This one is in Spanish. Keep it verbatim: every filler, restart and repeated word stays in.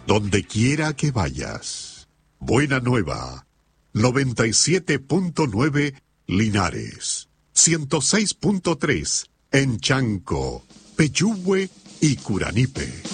donde quiera que vayas. Buena Nueva, noventa y siete punto nueve Linares, ciento seis punto tres en Chanco, Pechúgue y Curanipe.